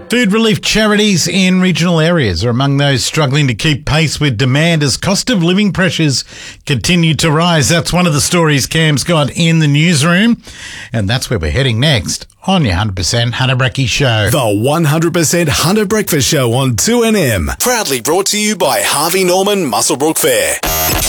Food relief charities in regional areas are among those struggling to keep pace with demand as cost of living pressures continue to rise. That's one of the stories Cam's got in the newsroom, and that's where we're heading next on your 100% Hunter Brecky Show. The 100% Hunter Breakfast Show on 2NM. Proudly brought to you by Harvey Norman Muswellbrook Fair.